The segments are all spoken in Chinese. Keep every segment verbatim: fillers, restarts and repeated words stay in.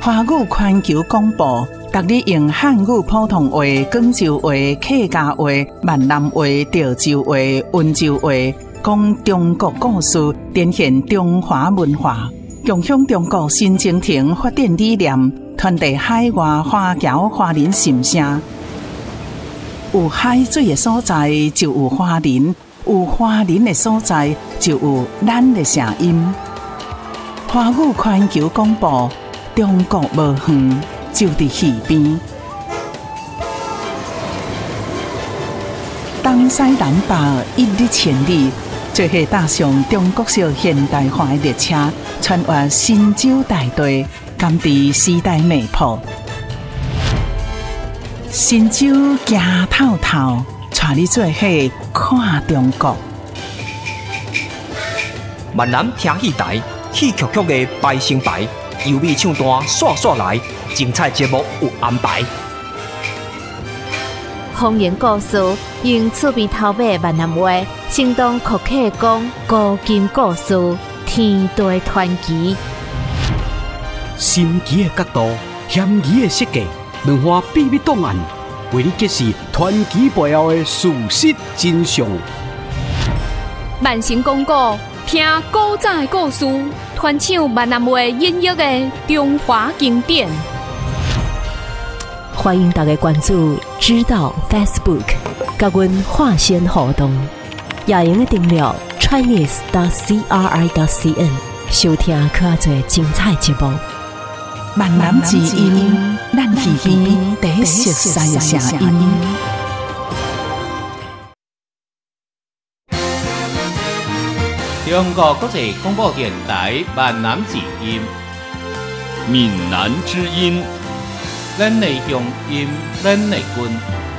华语环球广播，逐日用汉语普通话、广州话、客家话、闽南话、潮州话、温州话，讲中国故事，展现中华文化，共享中国新征程发展理念，传递海外华侨华人心声。有海水的所在，就有华人；有华人的所在，就有咱的声音。华语环球广播。中国无远，就伫耳边。东西南北一日千里，做伙搭上中国式现代化的列车，穿越神州大地，甘知时代脉搏。神州行透透，带你做伙看中国。 闽南听戏台，戏曲曲的排成排。优美唱段刷刷来，精彩节目有安排。 方言故事用趣味头尾闽南话，生动可客讲古今故事，天地传奇。 神奇的角度，险疑的设计，文化秘密档案，为你揭示传奇背后的事实真相。 万神讲古，听古早的故事。传唱闽南话音乐的中华经典， 欢迎大家关注知道 Facebook， 甲阮化线互动，也用订阅 Chinese 点 C R I 点 C N， 收听较侪精彩节目。 闽南之音，咱耳边第一熟悉的声音。 中国国际广播电台闽南之音， 闽南之音， 咱的乡音，咱的根。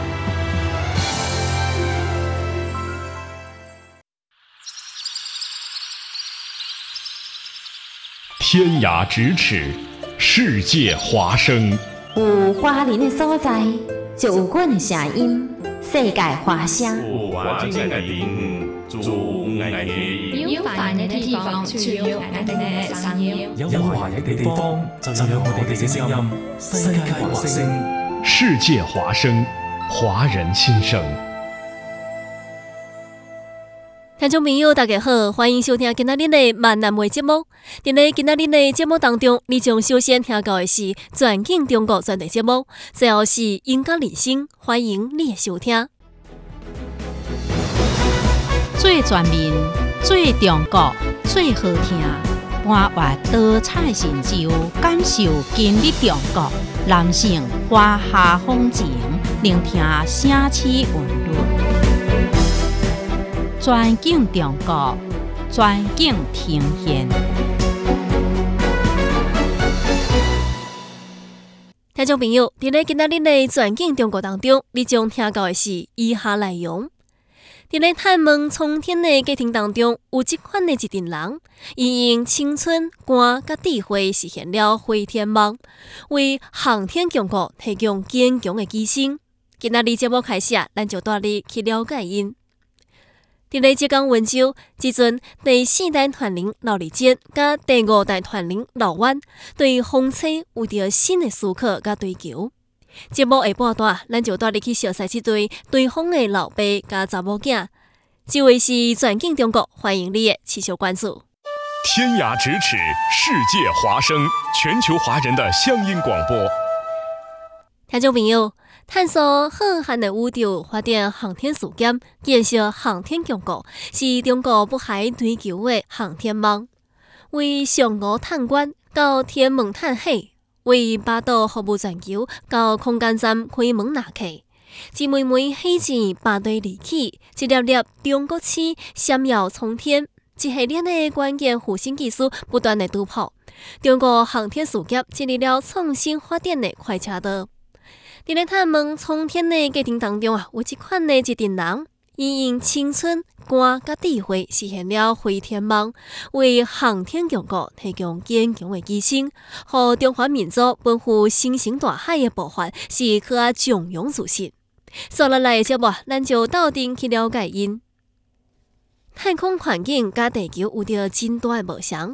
天涯咫尺，世界华声。 有华人的所在，就有阮的声音，世界华声。 有华境的人。 有繁荣的地方就有我们的声音， 有華人的地方就有我哋嘅聲音。世界華聲， 世界華聲，華人心聲。 聽眾朋友大家好，歡迎收聽今仔日的閩南話節目。在今仔日的節目當中，你將首先聽到的是全景中國專題節目，最後是音樂人生，歡迎你的收聽。 最全面、最中國、最好聽，搬越多彩成就，感受今日中國，男性華夏風情，聆聽城市韻律，全景中國，全景呈現。 聽眾朋友，在今仔日的全景中國當中，你將聽到的是以下內容。在咧探問蒼天的家庭當中，有一款的一群人，伊用青春、歌甲智慧實現了飛天夢，為航天強國提供堅強的基礎。今仔日節目開始，咱就帶你去了解因。在咧浙江溫州，即陣第四代團領劉立堅甲第五代團領劉灣對風車有着新的思考甲追求。節目下半段，咱就帶你去熟悉這對對方的老爸甲查某囝。這位是全景中國，歡迎你的持續關注。 天涯咫尺，世界華聲，全球華人的鄉音廣播。 聽眾朋友，探索浩瀚的宇宙，發展航天事業，建設航天強國，是中國不懈追求的航天夢。為嫦娥探關到天門探險。為巴島服務全球，到空間站開門拿客，一枚枚火箭拔隊離去，一粒粒中國星閃耀衝天，一系列的關鍵核心技術不斷的突破，中國航天事業進入了創新發展的快車道。在咧探問衝天的家庭當中啊，有一款的一群人，伊用青春、歌甲智慧實現了飛天夢，為航天強國提供堅強的基礎，和中華民族奔赴星星大海的步伐是可以嶥嶸自信。所落來的節目，咱就鬥陣去了解因。太空環境甲地球有着真大的無相，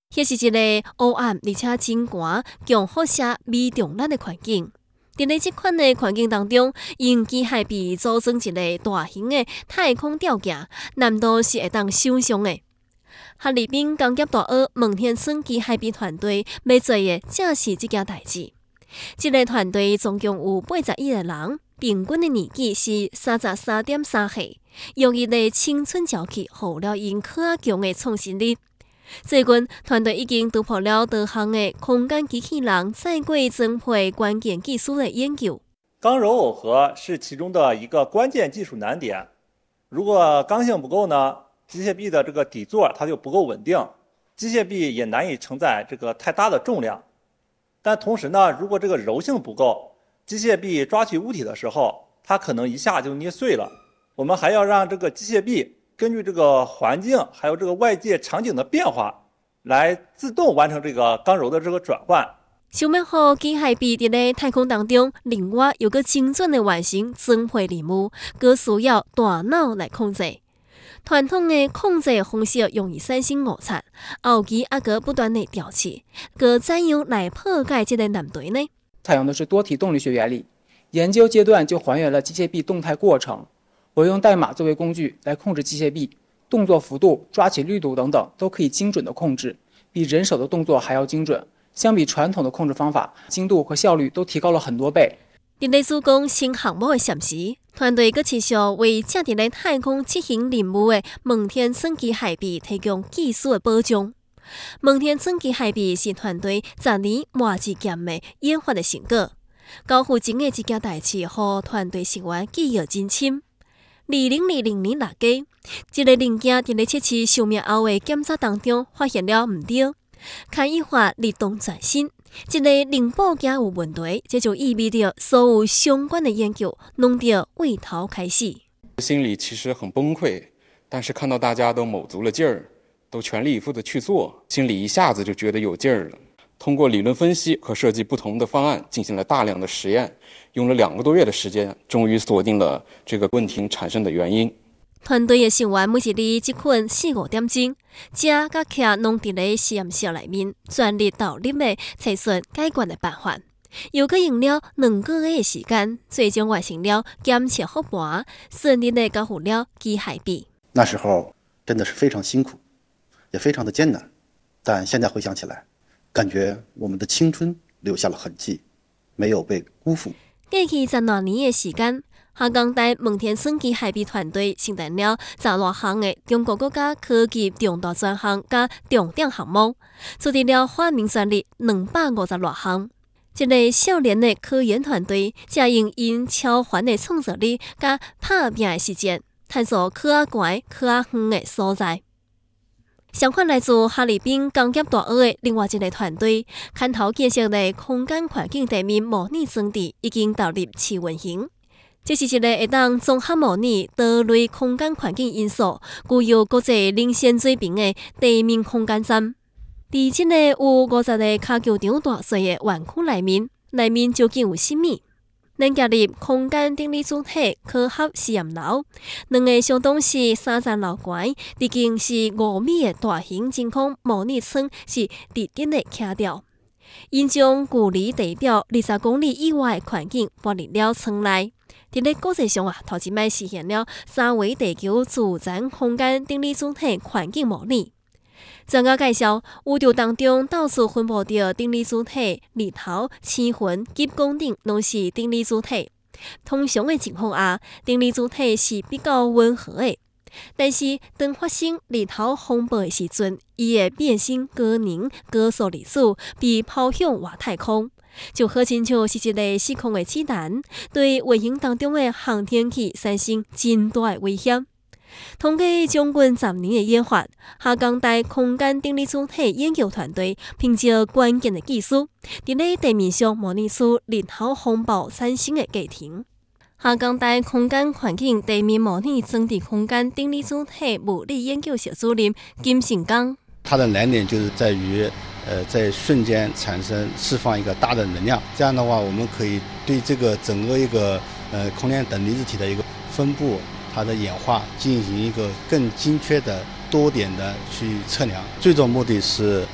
迄是一个黑暗而且真寒、强辐射、微重力的环境。伫咧即款的环境当中，用机械臂组成一个大型的太空吊架，难度是会当想象的。哈尔滨工业大学蒙田村机械臂团队要做的正是即件代志。即个团队总共有八十一个人，平均的年纪是三十三点三岁，用伊的青春朝气，予了因可较强的创新力。最近，团队已经突破了多项的空间机器人在轨增配关键技术的研究。 刚柔耦合是其中的一个关键技术难点。如果刚性不够呢，机械臂的这个底座它就不够稳定，机械臂也难以承载这个太大的重量。但同时呢，如果这个柔性不够，机械臂抓取物体的时候，它可能一下就捏碎了。我们还要让这个机械臂根据这个环境还有这个外界场景的变化，来自动完成这个刚柔的这个转换。 想要让机械臂伫咧太空当中，另外又个精准的完成增配任务，佫需要大脑来控制。传统的控制方式容易产生误差，后期还佫不断的调试，佫怎样来破解这个难题呢？ 采用的是多体动力学原理，研究阶段就还原了机械臂动态过程。我用代码作为工具来控制机械臂，动作幅度、抓起力度等等都可以精准的控制，比人手的动作还要精准。相比传统的控制方法，精度和效率都提高了很多倍。 伫咧主攻新项目的同时，团队佫持续为正伫咧太空执行任务的蒙田村机械臂提供技术的保障。蒙田村机械臂是团队十年磨制剑的研发的成果，交付前的一件代志，互团队成员记忆真深。二零二零年六月，一个零件伫咧测试寿命后的检查当中发现了毋对，牵引法律动转身，一个零部件有问题，这就意味着所有相关的研究拢得为头开始。 心里其实很崩溃，但是看到大家都卯足了劲儿，都全力以赴的去做，心里一下子就觉得有劲儿了。通过理论分析和设计不同的方案，进行了大量的实验，用了两个多月的时间，终于锁定了这个问题产生的原因。 团队的成员每日里即困四五点钟，食甲徛拢伫咧实验室内面，全力投入的找出解决的办法。又搁用了两个月的时间，最终完成了检测复盘，顺利的交付了机械臂。 那时候真的是非常辛苦，也非常的艰难，但现在回想起来，感觉我们的青春留下了痕迹，没有被辜负。 过去十多年的时间，下港大蒙田村机械臂团队承担了十多项的中国国家科技重大专项甲重点项目，取得了发明专利两百五十多项。一个少年的科研团队，正用因超凡的创造力甲拍拼的实践，探索可较悬、可较远的所在。相反，来自哈尔滨工业大学的另外一个团队，牵头建设的空间环境地面模拟装置已经投入试运行。这是一个会当综合模拟多类空间环境因素，具有国际领先水平的地面空间站。伫这个有五十个卡球场大小的园区内面，内面究竟有甚物？咱加入空间定理主体科学实验楼，两个相当是三层楼高，直径是五米的大型真空模拟舱是直直的徛掉。因将距离地表二十公里以外的环境搬入了舱内。伫咧国际上啊，头一摆实现了三维地球自然空间定理主体环境模拟。专家介绍，宇宙当中到处分布着定理主体，日头、星云、极光等拢是定理主体。通常的情况下，定理主体是比较温和的，但是当发生日头风暴的时阵，伊会变身高能高速粒子，被抛向外太空，就好亲像是一个失控的子弹，对卫星当中的航天器产生真大的威胁。通过将近十年的研发，下港大空间定理主体研究团队凭借关键的技术，伫咧地面上模拟出日头风暴产生的过程。下港大空间环境地面模拟装置空间定理主体物理研究小主任金信刚， 它的难点就是在于，呃，在瞬间产生释放一个大的能量，这样的话，我们可以对这个整个一个呃空间等离子体的一个分布。它的演化进行一个更精确的多点的去测量，最终目的是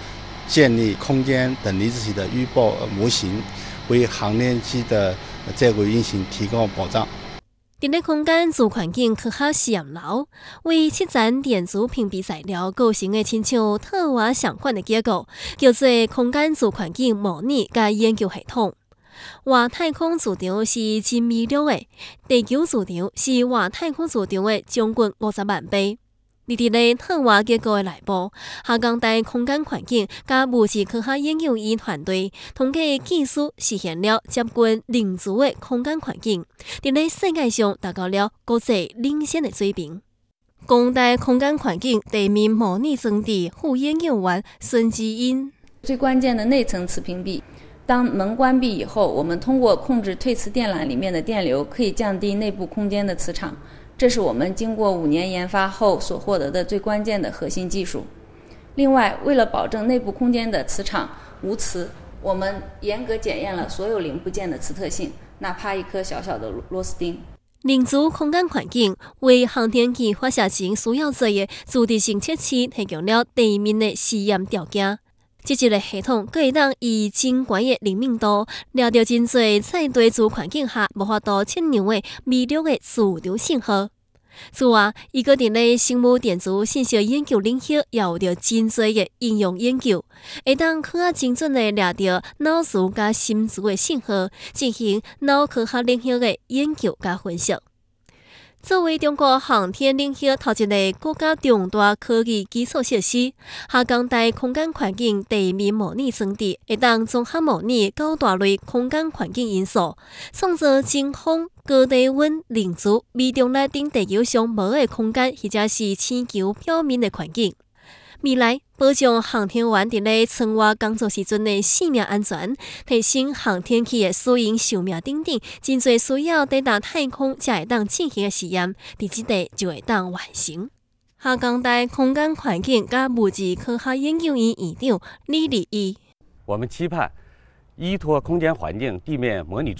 建立空间等离子体的预报模型，为航天器的在轨运行提供保障。 伫咧空间自环境科学实验楼，为七层电子屏蔽材料构成的亲像套娃相款的结构，叫做空间自环境模拟甲研究系统。外太空磁场是真微弱的，地球磁场是外太空磁场的将近五十万倍。伫伫咧套娃结构的内部，下港大空间环境甲物质科学研究院团队通过技术实现了接近零磁的空间环境，伫咧世界上达到了国际领先的水平。工大空间环境地面模拟装置副研究员孙基英， 最关键的内层磁屏蔽。当门关闭以后，我们通过控制退磁电缆里面的电流，可以降低内部空间的磁场。这是我们经过五年研发后所获得的最关键的核心技术。另外，为了保证内部空间的磁场无磁，我们严格检验了所有零部件的磁特性，哪怕一颗小小的螺丝钉。 零磁空间环境为航天器发射前需要做的自地性测试提供了地面的实验条件。这一个系统可以当以真悬的灵敏度抓到真侪在地磁环境下无法度测量的微弱的磁流信号。此外，伊个伫咧生物电子信息研究领域也有着真侪的应用研究，会当更加精准的抓到脑磁甲心磁的信号，进行脑科学领域的研究甲分析。作为中国航天领域头一个国家重大科技基础设施，下港大空间环境地面模拟装置会当综合模拟九大类空间环境因素，创造真空、高低温、零磁、微重力等地球上无的空间或者是星球表面的环境。未来保障航天员伫咧舱外工作时阵的性命安全，提升航天器的使用寿命等等，真侪需要抵达太空才会当进行的实验，伫即地就会当完成。下港大空间环境甲物质科学研究院院长李立义， 我们期盼依托空间环境地面模拟